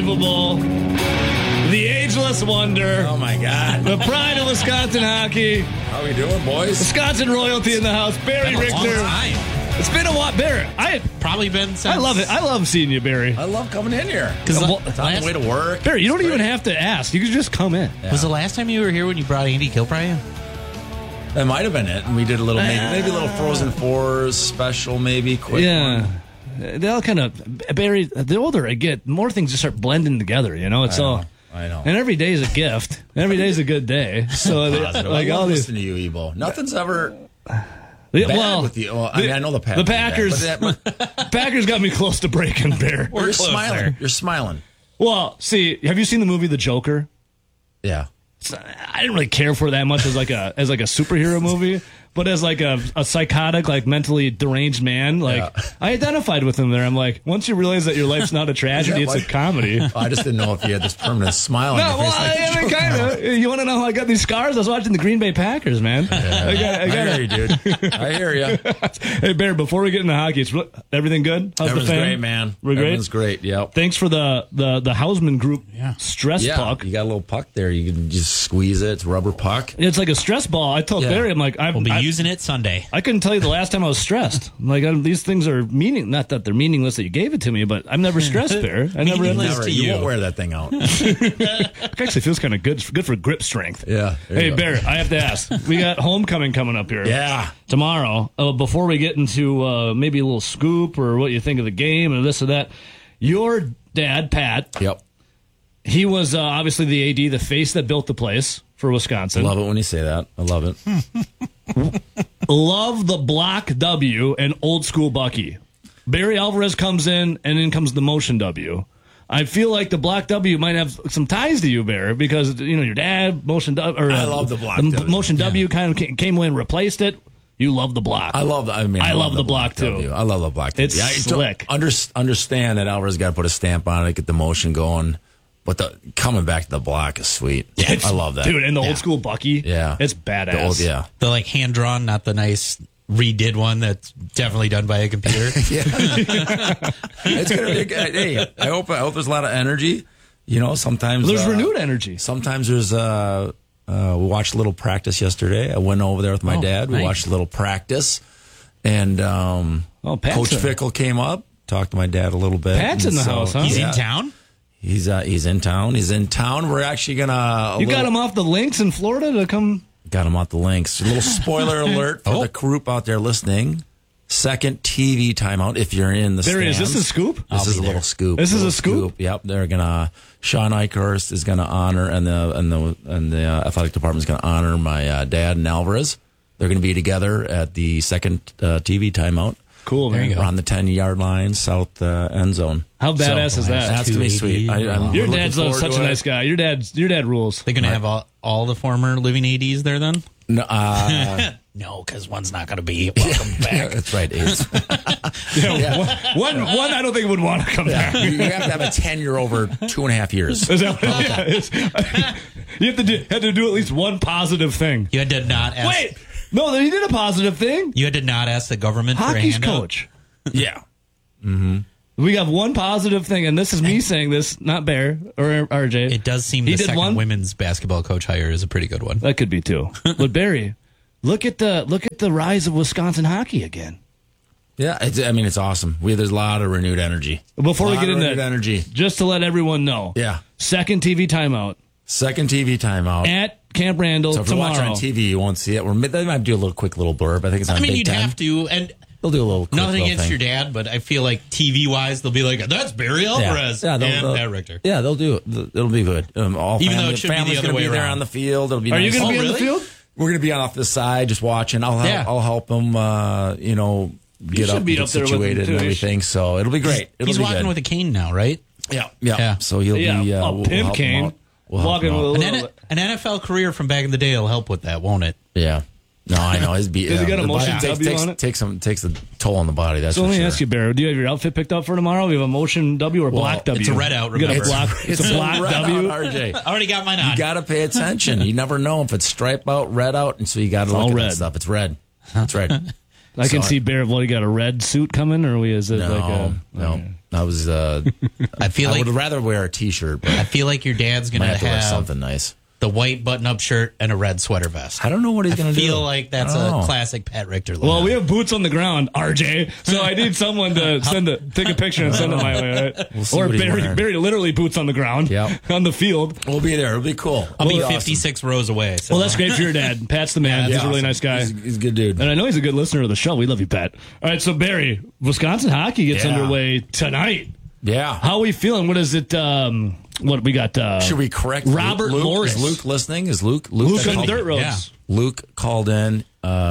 unbelievable, the ageless wonder, Oh, my God. the pride of Wisconsin hockey, How we doing, boys? Wisconsin royalty in the house, Barry Been a long Richter. time. It's been a while, Barry. Probably been since. I love it. I love seeing you, Barry. I love coming in here. Because It's on the way to work. Barry, you don't even have to ask. You can just come in. was the last time you were here when you brought Andy Kilbride in? That might have been it. And we did a little, maybe a little Frozen Fours special, maybe. Quick Yeah. one. They all kind of, Barry, the older I get, more things just start blending together, you know? It's all. I know. And every day is a gift. Every day is a good day. So, Positive. like I love all these. listening to you, Ebo. Nothing's ever bad Well, with you. Well, I mean, I know the Packers. Packers got me close to breaking, Bear. You're smiling. You're smiling. Well, see, have you seen the movie The Joker? Yeah. I didn't really care for it that much as like a superhero movie, but as like a psychotic, like mentally deranged man, like I identified with him there. I'm like, once you realize that your life's not a tragedy, it's a comedy. I just didn't know if you had this permanent smile on No, your face. well, I mean, kind of. You want to know how I got these scars? I was watching the Green Bay Packers, man. I hear you, dude. I hear you. Hey, Bear, before we get into hockey, everything good? How's Everyone's the fam? great, man. We're great? Everyone's great, yep. Thanks for the Hausman Group stress Yeah, puck. you got a little puck there. You can just squeeze it. It's a rubber puck. It's like a stress ball. I told Yeah. Barry, I'm like, We'll be using it Sunday. I couldn't tell you the last time I was stressed. These things are not that they're meaningless that you gave it to me, but I'm never stressed, Bear. I never. Meaningless. Never, to you you. won't wear that thing out. It actually feels kind of good. Good for grip strength. Yeah. there Hey, you go. Bear, I have to ask. We got homecoming coming up here. Yeah. Tomorrow. Before we get into maybe a little scoop or what you think of the game or this or that, your dad, Pat, Yep. he was obviously the AD, the face that built the place for Wisconsin. Love it when you say that. I love it. Love the block W and old school Bucky. Barry Alvarez comes in, and then comes the motion W. I feel like the block W might have some ties to you, Bear, because your dad motion W. I love the block W. Motion W kind of came in and replaced it. You love the block. I love the. I love the block, too. W. I love the block. It's I slick. Understand that Alvarez got to put a stamp on it, get the motion going, but coming back to the block is sweet. I love that, dude. And the old school Bucky, it's badass. The old, yeah. The hand drawn, not the nice redid one that's definitely done by a computer. It's gonna be good. Hey, I hope there's a lot of energy. Sometimes There's renewed energy. Sometimes there's we watched a little practice yesterday. I went over there with my dad. We nice. watched a little practice, and Pat's Coach Fickle came up, talked to my dad a little bit. Pat's in the house, huh? He's Yeah. in town? He's in town. He's in town. We're actually gonna. You got him off the links in Florida to come. Got him off the links. A little spoiler alert for the group out there listening. Second TV timeout if you're in the There stands. is. This is a scoop. This is a be little there. scoop. This is Little a scoop? Yep, they're gonna. Sean Eichhorst is gonna honor, and the athletic department is gonna honor my dad and Alvarez. They're gonna be together at the second TV timeout. Cool, man. We're on the 10-yard line, south end zone. How badass is that? That's gonna be sweet. I'm Your looking dad's forward such to a it. nice guy. Your dad rules. They're going to have all the former living ADs there then? No, No, because one's not going to be welcome back. that's right. Ace. One I don't think would want to come back. You have to have a 10-year over 2.5 years. Is that what it is? You have to do at least one positive thing. You had to not ask. Wait, no, he did a positive thing. You had to not ask the government for a Hockey's handout. coach. Yeah. We have one positive thing, and this is me saying this, not Bear or RJ. It does seem He the did second one? women's basketball coach hire is a pretty good one. That could be two. But Barry, look at the rise of Wisconsin hockey again. Yeah, it's awesome. There's a lot of renewed energy. Before we get into renewed energy. just to let everyone know, Yeah. second TV timeout Second TV timeout. at Camp Randall So if you're watching tomorrow. on TV, you won't see it. They might do a little quick little blurb. I think it's on I mean, Big you'd Ten. have to, and They'll do a little quick nothing little against thing. your dad, but I feel like TV-wise, they'll be like, that's Barry Alvarez Yeah, and they'll- Pat Richter. Yeah, they'll do it. It'll be good. All Even though family, it should be the family's other gonna way be there around. on the field. It'll be Are nice. you going to be on the really? field? We're going to be off the side just watching. I'll help them, get should up, be get up there with situated them, too. and everything. So it'll be great. It'll He's be walking good. with a cane now, right? Yeah. So he'll be. Yeah, We'll pimp help him cane. out. We'll help Walking him out. with a little. An NFL career from back in the day will help with that, won't it? Yeah. No, I know. Does he got a motion W on it? Takes a toll on the body. That's So for let me sure. ask you, Barry, do you have your outfit picked up for tomorrow? We have a motion W or black W? it's a red out, You got a remember. block, it's a black red W. out, RJ. I already got mine on. You got to pay attention. You never know if it's stripe out, red out, and so you got to look all at red. that stuff. It's red. It's red. I can So see Bear. Well, you got a red suit coming, or is it like a no. I was. I feel I like would rather wear a T-shirt, but I feel like your dad's might gonna have to wear have something nice. the white button-up shirt and a red sweater vest. I don't know what he's I going to do. feel like that's I don't a know. classic Pat Richter look. Well, we have boots on the ground, RJ. So I need someone to take a picture and send it my way. Right? We'll see Or what he's wearing. Barry literally boots on the ground Yep. on the field. We'll be there. It'll be cool. I'll be It'll awesome. 56 rows away. So. Well, that's great for your dad. Pat's the man. Yeah, He's a really awesome. nice guy. He's a good dude. And I know he's a good listener of the show. We love you, Pat. All right, so Barry, Wisconsin hockey gets Yeah. underway tonight. Yeah. How are we feeling? What is it? What we got? Should we correct Robert Luke? Morris. Is Luke listening? Is Luke Luke on called- Dirt Roads? Yeah. Luke called in.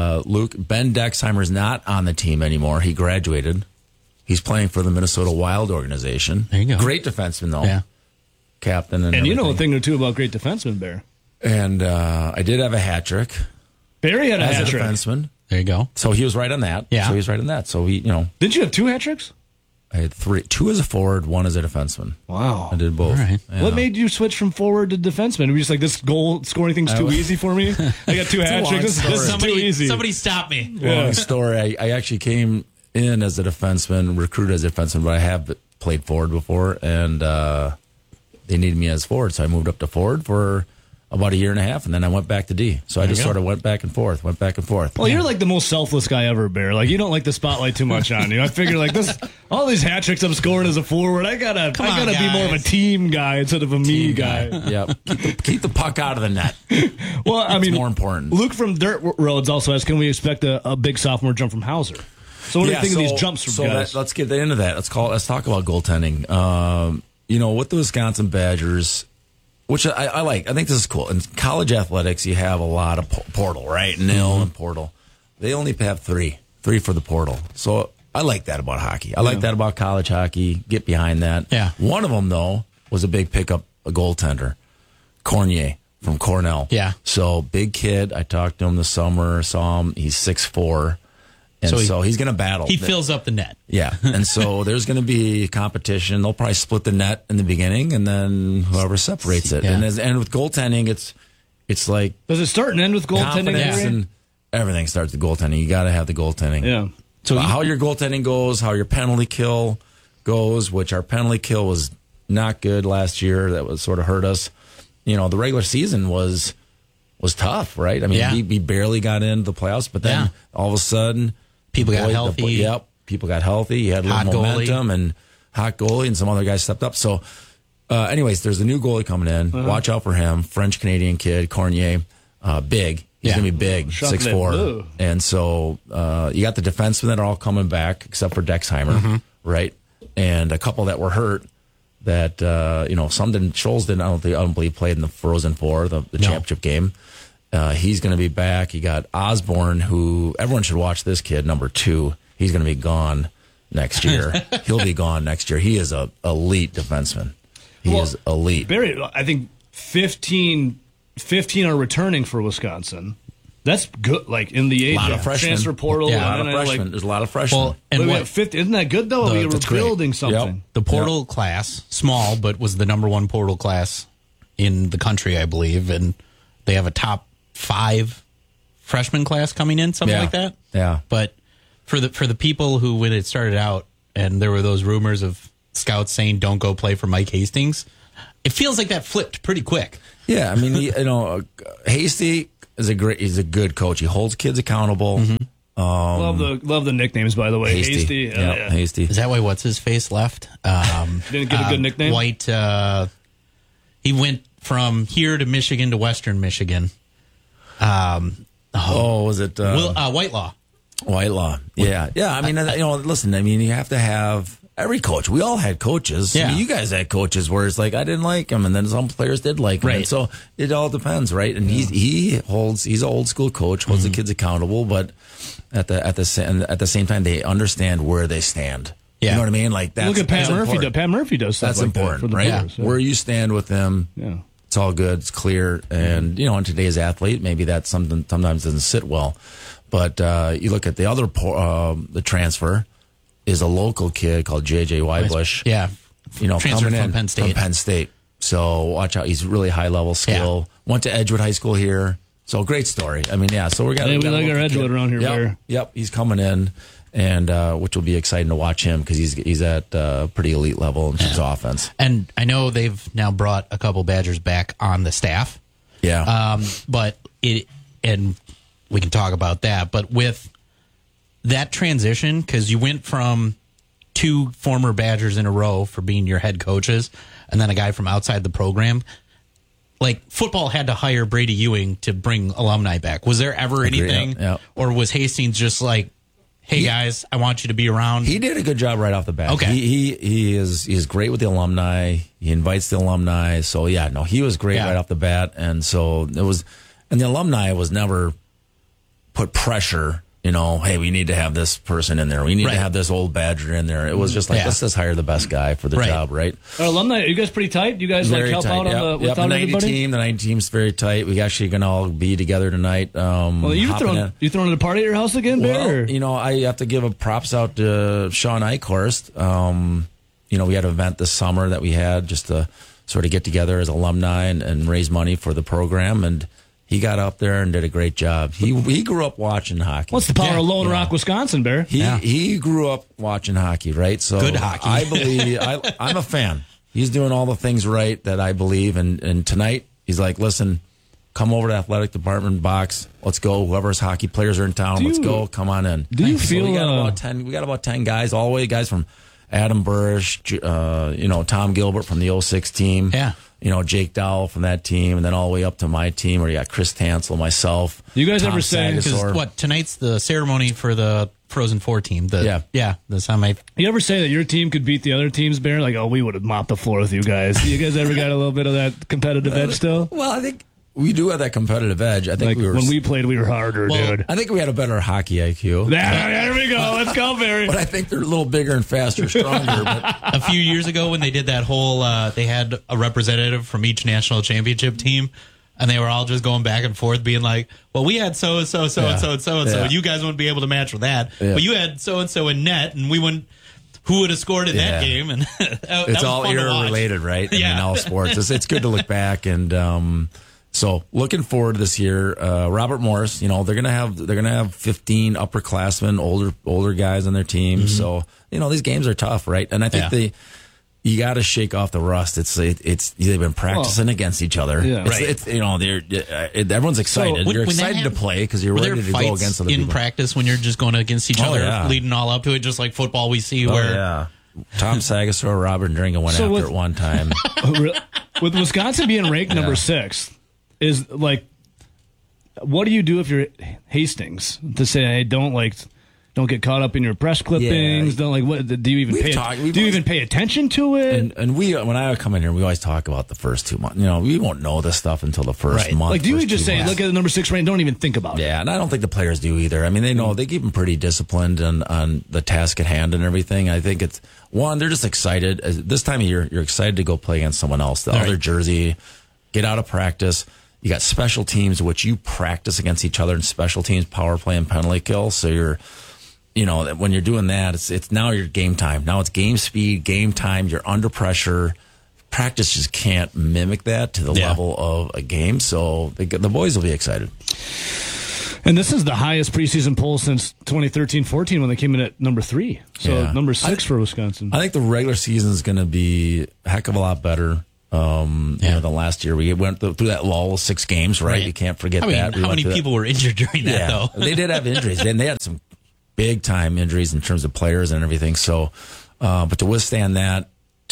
Ben Dexheimer's not on the team anymore. He graduated. He's playing for the Minnesota Wild organization. There you go. Great defenseman, though. Yeah. Captain And you know a everything. thing or two about great defensemen, Bear. And I did have a hat trick Barry had a as hat a trick. defenseman. There you go. So he was right on that. Yeah. So he was right on that. So he, Didn't you have 2 hat tricks? I had 2 as a forward, 1 as a defenseman. Wow. I did both. All right. Yeah. What made you switch from forward to defenseman? Were you just like, this goal scoring thing's too easy for me? I got 2 hat long tricks. This is story. too easy. Somebody stop me. Long story. I actually came in as a defenseman, recruited as a defenseman, but I have played forward before, and they needed me as forward, so I moved up to forward for about a year and a half, and then I went back to D. So I just you go. sort of went back and forth. Well, you're like the most selfless guy ever, Bear. Like, you don't like the spotlight too much on you. I figure like this, all these hat tricks I'm scoring as a forward, I gotta on, be more of a guys. team guy instead of a me guy. Yep. Keep the puck out of the net. Well, I mean, more important. Luke from Dirt Roads also asks, can we expect a big sophomore jump from Hauser? So what do you think of these jumps from guys? Let's get into that. Let's talk about goaltending. With the Wisconsin Badgers, which I like. I think this is cool. In college athletics, you have a lot of portal, right? Nil and portal. They only have three for the portal. So I like that about hockey. I like that about college hockey. Get behind that. Yeah. One of them, though, was a big pickup, a goaltender, Cornier from Cornell. Yeah. So big kid. I talked to him this summer, saw him. He's 6'4". And So so, he- he's going to battle. He fills up the net. Yeah, and so there's going to be competition. They'll probably split the net in the beginning, and then whoever separates it. Yeah. And with goaltending, it's like Does it start and end with goaltending? confidence Barry? and everything starts with goaltending. You got to have the goaltending. Yeah. So how your goaltending goes, how your penalty kill goes, which our penalty kill was not good last year. That was sort of hurt us. The regular season was tough, right? I mean, Yeah. we barely got into the playoffs, but then Yeah. all of a sudden, People got healthy. Yep, people got healthy. You had a Hot little goalie. momentum and hot goalie, and some other guys stepped up. So, anyways, there's a new goalie coming in. Watch out for him. French Canadian kid, Cornier, big. He's Yeah. gonna be big, Chocolate 6'4". blue. And so you got the defensemen that are all coming back, except for Dexheimer, right? And a couple that were hurt. That some didn't. Scholes didn't. I don't believe played in the Frozen Four, the championship game. He's going to be back. You got Osborne, who everyone should watch. This kid, number 2. He's going to be gone next year. He'll be gone next year. He is a elite defenseman. He is elite. Barry, I think 15 are returning for Wisconsin. That's good. Like in the age Lot of freshmen. transfer portal. A Yeah, lot and of then, freshmen. There's a lot of freshmen. Well, and what 50, isn't that good though? We were that's great. building something. Yep. the portal class, small, but was the number 1 portal class in the country, I believe, and they have a top 5 freshman class coming in, something Yeah. like that. Yeah. But for the people who, when it started out, and there were those rumors of scouts saying don't go play for Mike Hastings, it feels like that flipped pretty quick. Yeah, I mean, Hasty is he's a good coach. He holds kids accountable. Love the nicknames, by the way. Hasty. Yeah, Hasty. Is that why what's his face left? Didn't get a good nickname. White. He went from here to Michigan to Western Michigan. Was it Whitelaw. Whitelaw? Yeah, yeah. I mean, listen. I mean, you have to have every coach. We all had coaches. Yeah. I mean, you guys had coaches where it's like I didn't like him, and then some players did like him. Right. And so it all depends, right? And he's an old school coach, holds the kids accountable, but at the same time, they understand where they stand. Yeah. You know what I mean? Like that's Look at Pat that's Murphy. important. Pat Murphy does stuff That's like that important, for the right? players, yeah. Where you stand with them. Yeah. It's all good. It's clear. And, in today's athlete, maybe that's something sometimes doesn't sit well. But you look at the other, the transfer is a local kid called J.J. Wybush. Yeah. Transferred coming in from Penn State. So watch out. He's really high level skill. Went to Edgewood High School here. So great story. I mean, yeah. So we Hey, we like our Edgewood around here, Bear. Yep, he's coming in, and which will be exciting to watch him because he's at pretty elite level in terms of offense. And I know they've now brought a couple Badgers back on the staff. Yeah. But and we can talk about that. But with that transition, because you went from 2 former Badgers in a row for being your head coaches, and then a guy from outside the program. Like, football had to hire Brady Ewing to bring alumni back. Was there ever anything? Yeah. Or was Hastings just like, hey, guys, I want you to be around? He did a good job right off the bat. Okay. He's great with the alumni. He invites the alumni. So, yeah, no, he was great right off the bat. And so it was, and the alumni was never put pressure, hey, we need to have this person in there. We need to have this old Badger in there. It was just like, let's just hire the best guy for the job, right? Our alumni, are you guys pretty tight? You guys Very help tight. out on with the 90 everybody? team. The 90 team's very tight. We actually going to all be together tonight. Well, you throwing a party at your house again, Bear? Well, I have to give a props out to Sean Eichhorst. We had an event this summer that we had just to sort of get together as alumni and raise money for the program, and he got up there and did a great job. He grew up watching hockey. What's the power of Lone Rock, Wisconsin, Bear? He grew up watching hockey, right? So good hockey. I believe I'm a fan. He's doing all the things right that I believe, and tonight he's like, listen, come over to athletic department box. Let's go. Whoever's hockey players are in town, let's go. Come on in. Do you feel we got about 10? We got about 10 guys, all the way guys from Adam Burrish, Tom Gilbert from the 06 team. Yeah. Jake Dowell from that team, and then all the way up to my team where you got Chris Tansel, myself. You guys Tom ever say, Sagasor. Tonight's the ceremony for the Frozen Four team. The semi. You ever say that your team could beat the other teams, Bear? Like, oh, we would have mopped the floor with you guys. You guys ever got a little bit of that competitive edge still? Well, I think we do have that competitive edge. I think when we played, we were harder, dude. I think we had a better hockey IQ. There we go. Let's go, Barry. But I think they're a little bigger and faster, stronger. But a few years ago when they did that whole, they had a representative from each national championship team, and they were all just going back and forth being like, well, we had so-and-so, so-and-so, and so-and-so. You guys wouldn't be able to match with that. Yeah. But you had so-and-so in net, and we wouldn't. Who would have scored in that game? And it's all era-related, right? I mean, all sports. It's good to look back and so looking forward to this year. Robert Morris, they're gonna have 15 upperclassmen, older guys on their team. Mm-hmm. So these games are tough, right? And I think you got to shake off the rust. It's they've been practicing against each other. Yeah. Everyone's excited. You're excited to play because you're ready to go against other people. In practice when you're just going against each other, leading all up to it, just like football we see Tom Sagasor, Robert Dringa went after it one time. With Wisconsin being ranked number 6. Is like, what do you do if you're Hastings to say, hey, don't get caught up in your press clippings? Don't what do you even pay attention to it? And when I come in here, we always talk about the first 2 months. We won't know this stuff until the first month. Like, do you just say, look at the number 6 rank, don't even think about it? Yeah, and I don't think the players do either. I mean, they know they keep them pretty disciplined on the task at hand and everything. I think it's they're just excited this time of year. You're excited to go play against someone else, the other jersey, get out of practice. You got special teams, which you practice against each other in special teams, power play and penalty kill. So you're, when you're doing that, it's now your game time. Now it's game speed, game time. You're under pressure. Practice just can't mimic that to the level of a game. So the boys will be excited. And this is the highest preseason poll since 2013-14 when they came in at number 3. So number 6 for Wisconsin. I think the regular season is going to be a heck of a lot better. The last year we went through that lull of 6 games, right? You can't forget that. How many people were injured during that, though? They did have injuries, and they had some big time injuries in terms of players and everything. So, but to withstand that,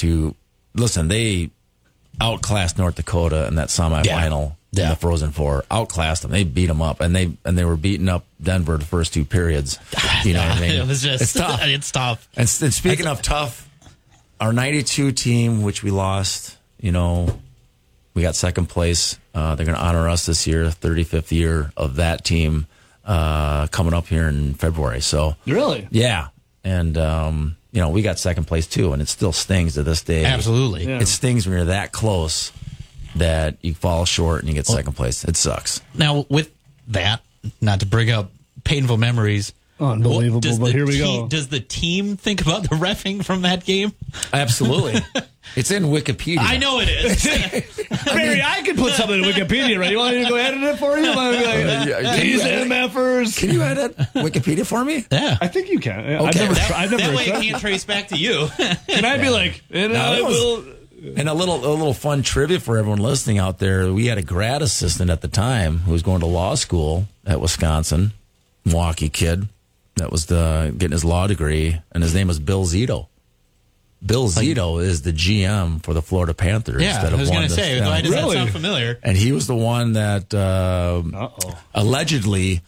they outclassed North Dakota in that semifinal in the Frozen Four. Outclassed them. They beat them up, and they were beating up Denver the first 2 periods. You know what I mean? It's tough. It's tough. And speaking of tough, our 92 team, which we lost. We got second place. They're going to honor us this year, 35th year of that team coming up here in February. So really, yeah, and we got second place too, and it still stings to this day. Absolutely, it stings when you're that close that you fall short and you get second place. It sucks. Now with that, not to bring up painful memories. Unbelievable, but here we go. Does the team think about the reffing from that game? Absolutely. It's in Wikipedia. I know it is. Barry, I could put something in Wikipedia, right? You want me to go edit it for you? These MFers. Can you edit Wikipedia for me? Yeah. I think you can. Okay. I've never that way tried. it can't trace back to you. Can I be like, and No, I it was- will. And a little fun trivia for everyone listening out there. We had a grad assistant at the time who was going to law school at Wisconsin, Milwaukee kid that was getting his law degree, and his name was Bill Zito. Bill Zito is the GM for the Florida Panthers. Yeah, that I was have going won to the say, Stanley why does that Really? sound familiar? And he was the one that allegedly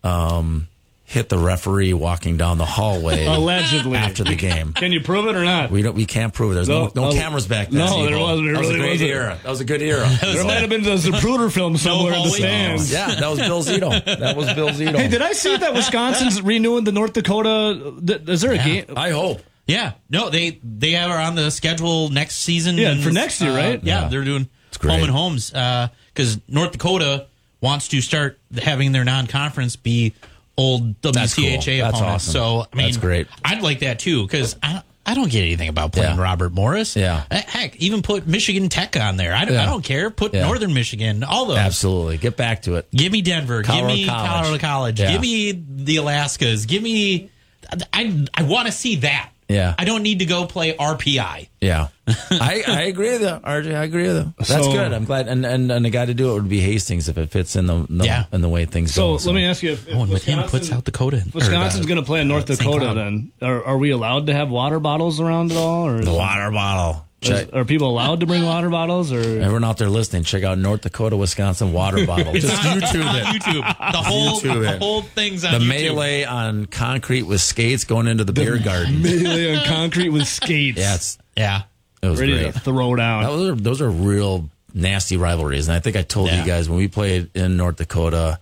hit the referee walking down the hallway Allegedly. after the game. Can you prove it or not? We can't prove it. There's no No, cameras back then. no, there Evo. wasn't. There That was a really great wasn't. era. That was a good era. There might have been the Zapruder film somewhere in the hallway stands. Yeah, that was Bill Zito. That was Bill Zito. Hey, did I see that Wisconsin's renewing the North Dakota? Is there a game? I hope. Yeah. No, they are on the schedule next season. Yeah, for next year, right? Yeah, Yeah. they're doing great. home and homes because North Dakota wants to start having their non-conference be old That's cool. WCHA That's opponents. awesome. So, I mean, That's great. I'd like that too because I don't get anything about playing Yeah. Robert Morris. Yeah. Heck, even put Michigan Tech on there. I Yeah. don't care. Put Yeah. Northern Michigan, all those. Absolutely. Get back to it. Give me Denver. Colorado Give me College. Colorado College. Yeah. Give me the Alaskas. Give me. I want to see that. Yeah. I don't need to go play RPI. Yeah. I agree with you, RJ. I agree with you. That's So- good. I'm glad. And the guy to do it would be Hastings if it fits in the Yeah. in the way things So go. let me ask you: if Oh, and with him, Wisconsin- put South Dakota in. Wisconsin's going to play in North St. Dakota, Cloud. then are we allowed to have water bottles around at all, or the water bottle. Check. are people allowed to bring water bottles? Or Everyone out there listening, check out North Dakota, Wisconsin water bottle. Just YouTube it. YouTube. YouTube The it. whole thing's on The YouTube. melee on concrete with skates going into the beer garden. melee on concrete with skates? Yeah, Yeah. it was ready great. to throw down. Those are real nasty rivalries, and I think I told Yeah. you guys when we played in North Dakota,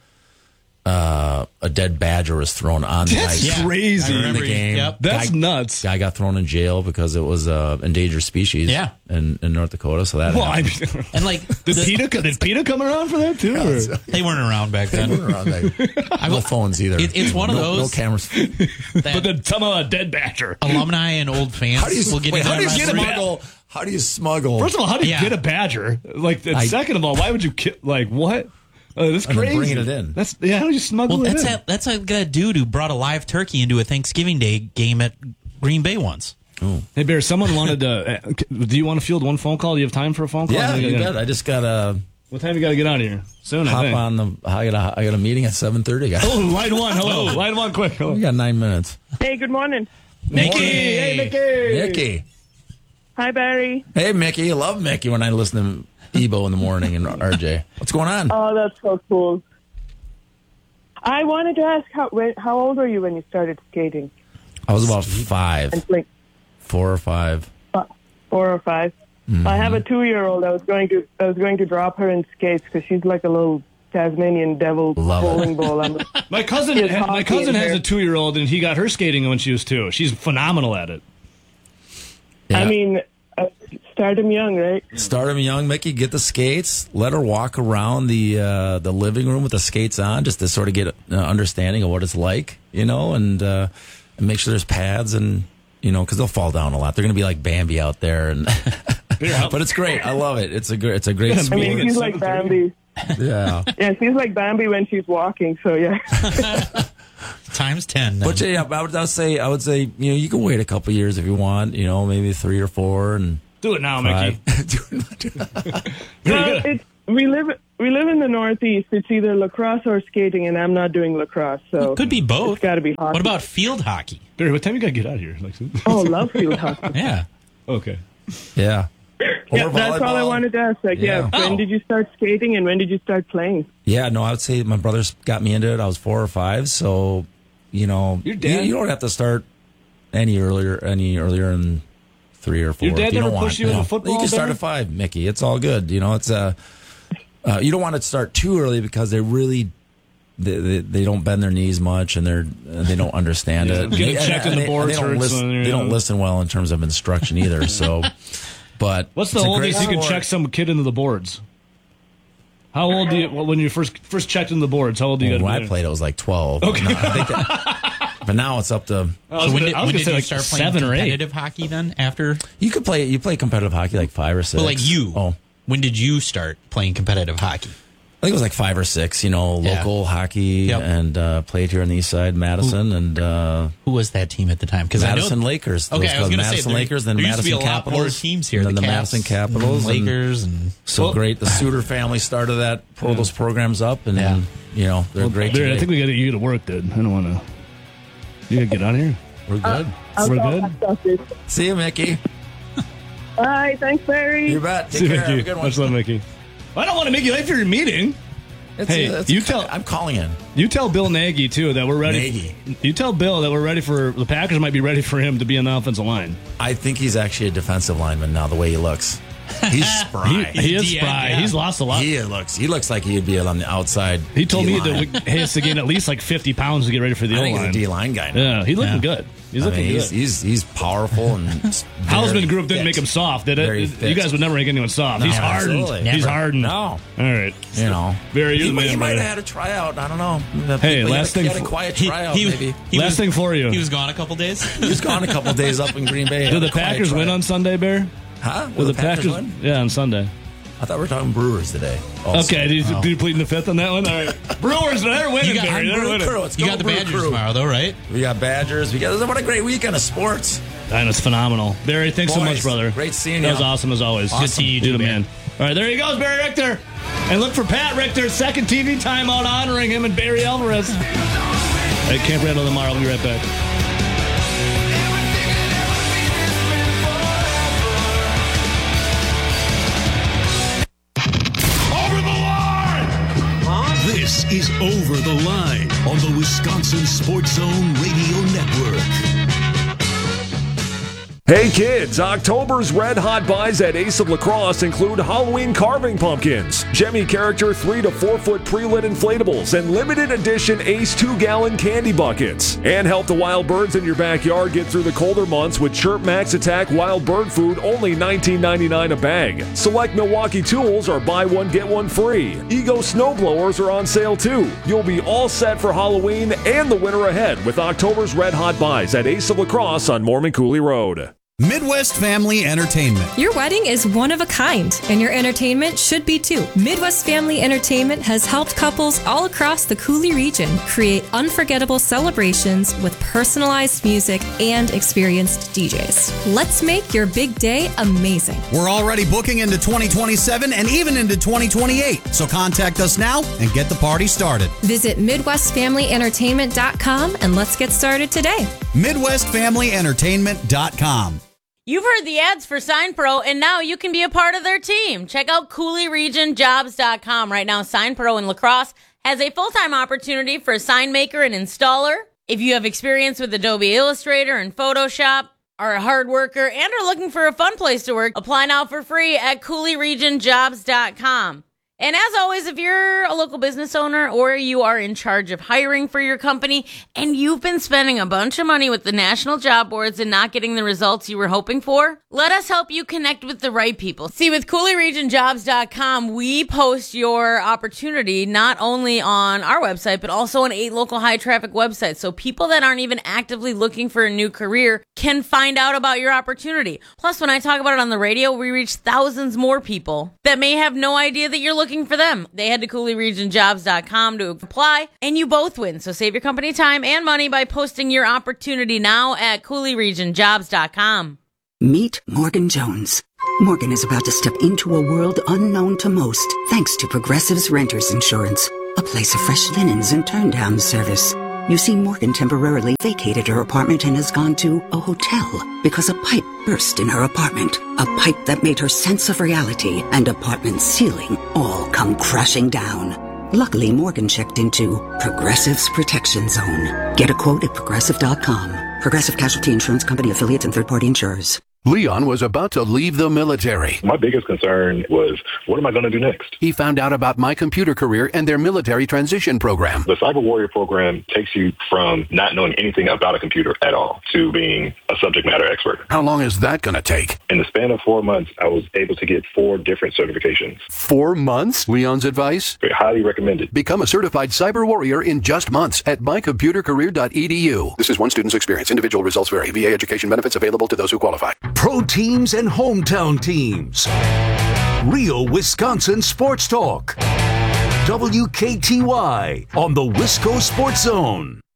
a dead badger was thrown on the That's ice. Yeah. crazy. I in remember the game. Yep. That's guy, nuts. Guy got thrown in jail because it was endangered species. Yeah. in North Dakota. So that Well, I happened. mean, And like, did PETA come around for that too? or- they weren't around back then. No phones either. It's one of No those cameras. But then somehow a dead badger. Alumni and old fans How do you, will get wait, into how do you that rivalry. smuggle? How do you smuggle? First of all, how do you Yeah. get a badger? Like, and second of all, why would you like what? That's And then crazy. bringing it in. That's how do you smuggle Well, it that's in? that's like that dude who brought a live turkey into a Thanksgiving Day game at Green Bay once. Hey Bear, someone wanted to. Do you want to field one phone call? Do you have time for a phone call? yeah, I think you I bet. gotta- I just gotta What time you got to get out of here? Soon, I hop think. on the. I got a meeting at 7:30. Guys. Oh, line one. Hello, line one. Quick. Hello. We got 9 minutes. Hey, good morning. Mickey! Hey, Mickey. Mickey. Hi, Barry. Hey, Mickey. I love Mickey when I listen to Ebo in the morning and RJ. What's going on? Oh, that's so cool. I wanted to ask, how old were you when you started skating? I was about 5, And like 4 or 5. 4 or 5. I have a 2-year-old. I was going to drop her in skates because she's like a little Tasmanian devil Love it. bowling ball. My cousin It's has hockey in a there. 2-year-old, and he got her skating when she was 2. She's phenomenal at it. Yeah. I mean, start them young, right? Start him young, Mickey. Get the skates. Let her walk around the living room with the skates on, just to sort of get an understanding of what it's like, and make sure there's pads and because they'll fall down a lot. They're going to be like Bambi out there, and but it's great. I love it. It's a great I sport. mean, she's like Bambi. Yeah. Yeah, she's like Bambi when she's walking. So yeah. Times 10. then. But yeah, I would say you can wait a couple years if you want, maybe 3 or 4 and Do it now, Mickey. 5. Well, we live in the Northeast. It's either lacrosse or skating, and I'm not doing lacrosse, so Could be both. it's got to be hockey. What about field hockey? Barry, what time you got to get out of here? Like, Oh, love field hockey. Yeah. okay. Yeah. Yeah, Or that's all I volleyball. wanted to ask. Yeah. When Oh. did you start skating, and when did you start playing? Yeah, no, I would say my brothers got me into it. I was 4 or 5, so Your dad- you don't have to start any earlier than 3 or 4. Your dad if you never don't pushed want. you into football, You can start Barry? at 5, Mickey. It's all good. It's you don't want to start too early because they really. They don't bend their knees much, and they don't understand it. Getting checked in the boards They don't hurts listen. when you're They don't young. listen well in terms of instruction either. So, but What's the it's a great oldest you can sport. check some kid into the boards? How old do you when you first checked into the boards? How old do you got? When I played, it was like 12. Okay. No, I think happen. Now it's up to. So when did gonna you say like start playing 7 or 8. competitive hockey then? After, You play competitive hockey like 5 or 6. well, like you. Oh, When did you start playing competitive hockey? I think it was like 5 or 6. Local hockey, Yep. and played here on the east side, Madison, and Who was that team at the time? Because Madison Lakers. Okay, It was I was called going to say Madison there, Lakers, then there used to be Madison a lot more Capitals, teams here. and then the Caps, Madison Capitals, and Lakers, and so great. The Suter family started those programs up, and they're great. Barry, I today. think you got to work, dude. I don't want to. You got to get out of here. We're good. We're good. See you, Mickey. Bye. Thanks, Barry. You bet. Take See you, care. Have a Mickey. good one. Much love, Mickey. I don't want to make you late for your meeting. I'm calling in. You tell Bill Nagy too that we're ready. Nagy. You tell Bill that we're ready for the Packers. Might be ready for him to be on the offensive line. I think he's actually a defensive lineman now. The way he looks, he's spry. He is DN, spry. yeah. He's lost a lot. He looks like he'd be on the outside. He told me D-line. that he has to gain at least like 50 pounds to get ready for the I O think he's a line. D-line guy. Now. Yeah, he's looking good. He's looking good. He's powerful and Hausman Group didn't make him soft, did Very it? fit. You guys would never make anyone soft. No, He's hardened. absolutely. He's Never. hardened. No. All right. Barry, you're he the man. might brother. have had a tryout. I don't know. Hey, last he thing had a for- quiet tryout. Maybe Last thing for you. He was gone a couple days. he was gone a couple days up in Green Bay. Did the Packers win on Sunday, Bear? Huh? Did the Packers win? Yeah, on Sunday. I thought we were talking Brewers today. Also. Okay, did you plead in the fifth on that one? All right. Brewers, they're winning, You got- Barry. They're Brew winning. Crew. Let's You go got the Brew Badgers Crew. tomorrow, though, right? We got Badgers. What a great weekend of sports. And it's phenomenal. Barry, thanks so Boys, much, brother. great seeing That you. was awesome as always. Awesome. Good seeing you, too, the man. man. All right, there he goes, Barry Richter. And look for Pat Richter's second TV timeout honoring him and Barry Alvarez. At Camp Randall tomorrow. We'll be right back. This is Over the Line on the Wisconsin Sports Zone Radio Network. Hey kids, October's red hot buys at Ace of Lacrosse include Halloween carving pumpkins, Jemmy character 3 to 4 foot pre-lit inflatables, and limited edition Ace 2-gallon candy buckets. And help the wild birds in your backyard get through the colder months with Chirp Max Attack wild bird food, only $19.99 a bag. Select Milwaukee tools are buy one get one free. Ego snowblowers are on sale too. You'll be all set for Halloween and the winter ahead with October's red hot buys at Ace of Lacrosse on Mormon Cooley Road. Midwest Family Entertainment. Your wedding is one of a kind, and your entertainment should be too. Midwest Family Entertainment has helped couples all across the Cooley region create unforgettable celebrations with personalized music and experienced DJs. Let's make your big day amazing. We're already booking into 2027 and even into 2028. So contact us now and get the party started. Visit MidwestFamilyEntertainment.com and let's get started today. MidwestFamilyEntertainment.com. You've heard the ads for SignPro, and now you can be a part of their team. Check out CooleyRegionJobs.com. Right now, SignPro in La Crosse has a full-time opportunity for a sign maker and installer. If you have experience with Adobe Illustrator and Photoshop, are a hard worker, and are looking for a fun place to work, apply now for free at CooleyRegionJobs.com. And as always, if you're a local business owner or you are in charge of hiring for your company and you've been spending a bunch of money with the national job boards and not getting the results you were hoping for, let us help you connect with the right people. See, with CooleyRegionJobs.com, we post your opportunity not only on our website, but also on 8 local high-traffic websites. So people that aren't even actively looking for a new career can find out about your opportunity. Plus, when I talk about it on the radio, we reach thousands more people that may have no idea that you're looking for them. They head to CooleyRegionJobs.com to apply, and you both win. So save your company time and money by posting your opportunity now at CooleyRegionJobs.com. Meet Morgan Jones. Morgan is about to step into a world unknown to most, thanks to Progressive's Renters Insurance, a place of fresh linens and turn-down service. You see, Morgan temporarily vacated her apartment and has gone to a hotel because a pipe burst in her apartment. A pipe that made her sense of reality and apartment ceiling all come crashing down. Luckily, Morgan checked into Progressive's Protection Zone. Get a quote at Progressive.com. Progressive Casualty Insurance Company affiliates and third-party insurers. Leon was about to leave the military. My biggest concern was, what am I going to do next? He found out about My Computer Career and their military transition program. The Cyber Warrior program takes you from not knowing anything about a computer at all to being a subject matter expert. How long is that going to take? In the span of 4 months, I was able to get 4 different certifications. 4 months? Leon's advice? Highly recommended. Become a certified cyber warrior in just months at mycomputercareer.edu. This is one student's experience. Individual results vary. VA education benefits available to those who qualify. Pro teams and hometown teams. Real Wisconsin Sports Talk. WKTY on the Wisco Sports Zone.